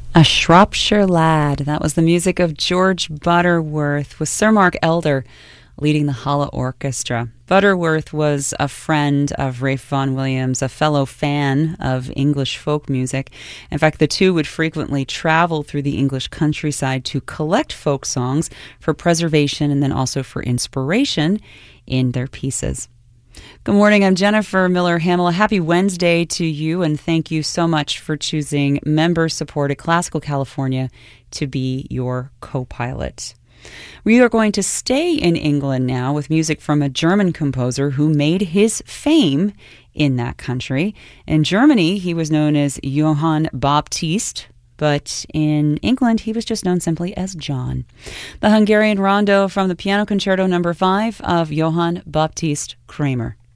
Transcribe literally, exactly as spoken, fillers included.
A Shropshire Lad. That was the music of George Butterworth, with Sir Mark Elder leading the Hull Orchestra. Butterworth was a friend of Ralph Vaughan Williams, a fellow fan of English folk music. In fact, the two would frequently travel through the English countryside to collect folk songs for preservation and then also for inspiration in their pieces. Good morning, I'm Jennifer Miller-Hamill. Happy Wednesday to you, and thank you so much for choosing member-supported Classical California to be your co-pilot. We are going to stay in England now with music from a German composer who made his fame in that country. In Germany, he was known as Johann Baptist, but in England, he was just known simply as John. The Hungarian Rondo from the Piano Concerto number five of Johann Baptist Kramer.